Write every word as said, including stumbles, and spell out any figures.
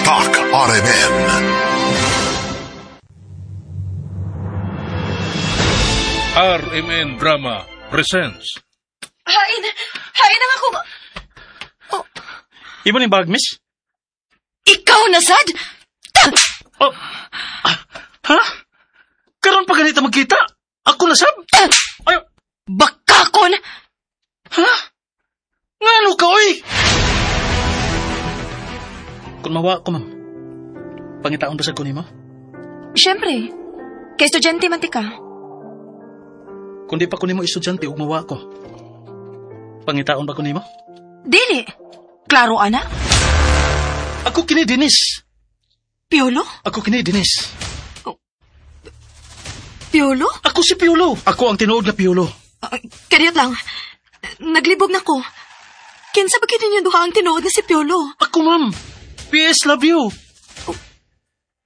Tatak R M N. R M N Drama presents. Hain! Hain ang ako! Oh. Ibo ni bag, miss? Ikaw na, Sad? Oh. Ah, ha? Karon pa ganito magkita? Ako na, Sab? Ay, Bakakon! ha? Ngano ka, oy? Kung mawa ko, ma'am, pangitaon ba sa kunin mo? Siyempre. Kay estudyante man ti ka. Kung di pa kunin mo estudyante, ug mawa ko, pangitaon ba kunin mo? Dili. Klaro, ana? Ako kini Dennis. Piolo? Ako kini Dennis. Piolo? Ako si Piolo. Ako ang tinuod na Piolo. Uh, Kaniyot lang. Naglibog na ko. Kinsa ba kini niyo duha ang tinuod na si Piolo? Ako, ma'am. P S love you.